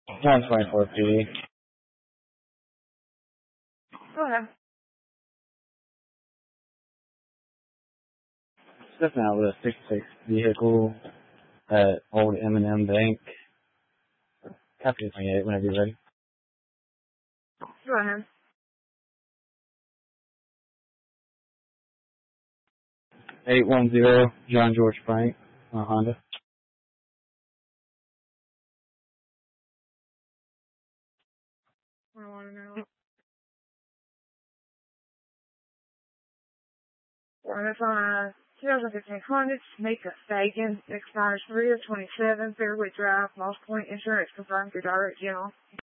124 PD. Go ahead. Stepping out with a 66 vehicle at Old M&M Bank. Copy 28 whenever you're ready. Go ahead. 810 John George Frank, Honda. I want to know. Well, it's on a 2015 Honda Jamaica Fagan. Expires 3 of 27. Fairway Drive. Lost Point Insurance confirmed your direct general.